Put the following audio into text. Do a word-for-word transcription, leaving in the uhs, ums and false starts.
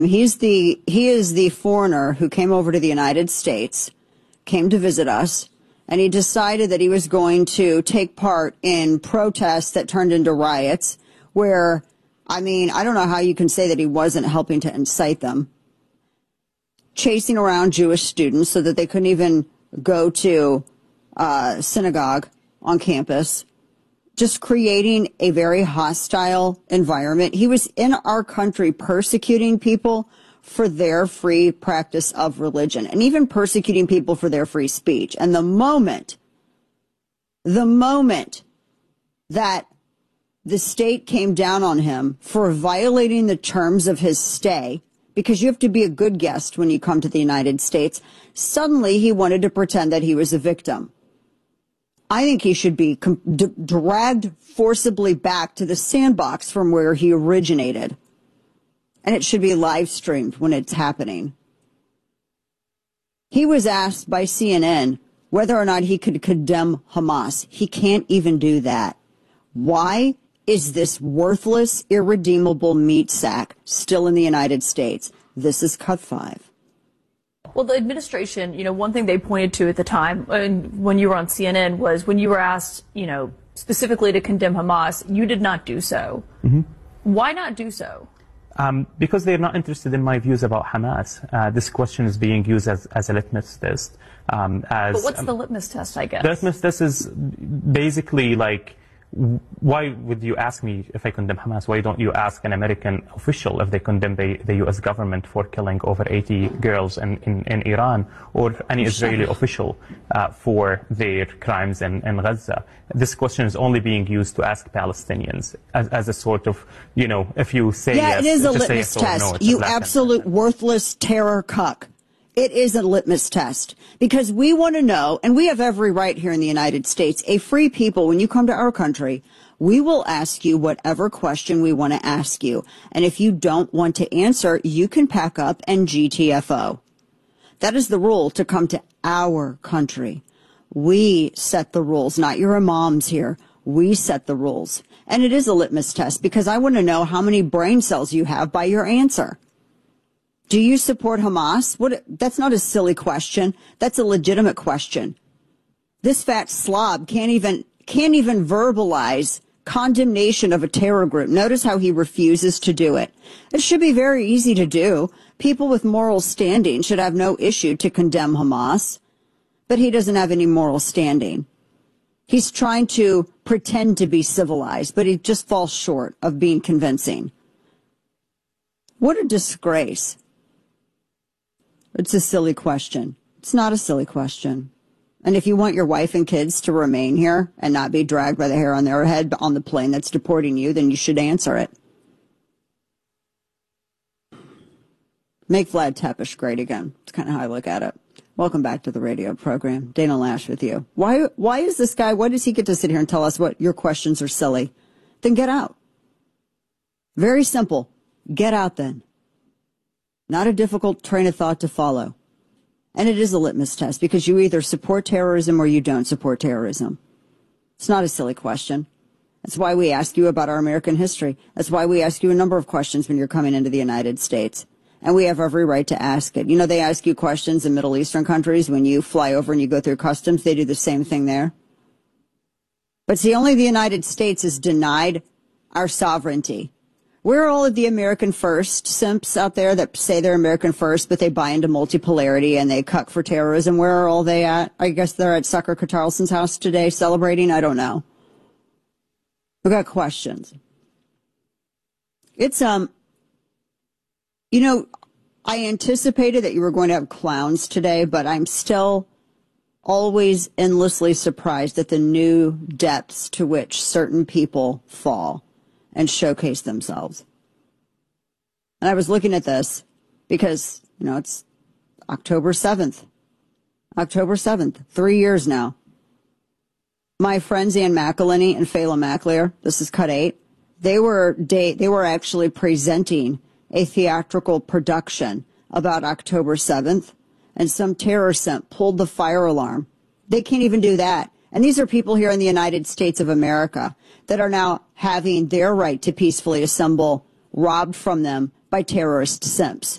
He's the, he is the foreigner who came over to the United States, came to visit us, and he decided that he was going to take part in protests that turned into riots where, I mean, I don't know how you can say that he wasn't helping to incite them. Chasing around Jewish students so that they couldn't even go to uh, synagogue on campus. Just creating a very hostile environment. He was in our country persecuting people for their free practice of religion and even persecuting people for their free speech. And the moment, the moment that the state came down on him for violating the terms of his stay, because you have to be a good guest when you come to the United States, suddenly he wanted to pretend that he was a victim. I think he should be d dragged forcibly back to the sandbox from where he originated. And it should be live streamed when it's happening. He was asked by C N N whether or not he could condemn Hamas. He can't even do that. Why is this worthless, irredeemable meat sack still in the United States? This is Cut five. Well, the administration, you know, one thing they pointed to at the time when, when you were on C N N was when you were asked, you know, specifically to condemn Hamas, you did not do so. Mm-hmm. Why not do so? Um, because they're not interested in my views about Hamas. Uh, this question is being used as, as a litmus test. Um, as, but what's um, the litmus test, I guess? The litmus test is basically like, why would you ask me if I condemn Hamas? Why don't you ask an American official if they condemn the, the U S government for killing over eighty girls in, in, in Iran, or any Israeli official uh, for their crimes in, in Gaza? This question is only being used to ask Palestinians as, as a sort of, you know, if you say yeah, yes, it is a just litmus say yes test. or no, You absolute worthless terror cuck. It is a litmus test because we want to know, and we have every right here in the United States, a free people, when you come to our country, we will ask you whatever question we want to ask you. And if you don't want to answer, you can pack up and G T F O. That is the rule to come to our country. We set the rules, not your imams here. We set the rules. And it is a litmus test because I want to know how many brain cells you have by your answer. Do you support Hamas? What? That's not a silly question. That's a legitimate question. This fat slob can't even can't even verbalize condemnation of a terror group. Notice how he refuses to do it. It should be very easy to do. People with moral standing should have no issue to condemn Hamas, but he doesn't have any moral standing. He's trying to pretend to be civilized, but he just falls short of being convincing. What a disgrace. It's a silly question. It's not a silly question. And if you want your wife and kids to remain here and not be dragged by the hair on their head on the plane that's deporting you, then you should answer it. Make Vlad Tepes great again. It's kind of how I look at it. Welcome back to the radio program. Dana Loesch with you. Why, why is this guy, why does he get to sit here and tell us what your questions are silly? Then get out. Very simple. Get out then. Not a difficult train of thought to follow. And it is a litmus test because you either support terrorism or you don't support terrorism. It's not a silly question. That's why we ask you about our American history. That's why we ask you a number of questions when you're coming into the United States. And we have every right to ask it. You know, they ask you questions in Middle Eastern countries when you fly over and you go through customs. They do the same thing there. But see, only the United States is denied our sovereignty. Where are all of the American first simps out there that say they're American first, but they buy into multipolarity and they cuck for terrorism? Where are all they at? I guess they're at Sucker Carlson's house today celebrating. I don't know. We got questions. It's, um, you know, I anticipated that you were going to have clowns today, but I'm still always endlessly surprised at the new depths to which certain people fall and showcase themselves. And I was looking at this because, you know, it's October seventh. October seventh, three years now. My friends Ann McElhenney and Fela McLear, this is Cut eight, they were, they, they were actually presenting a theatrical production about October seventh, and some terror simp pulled the fire alarm. They can't even do that. And these are people here in the United States of America that are now having their right to peacefully assemble robbed from them by terrorist simps.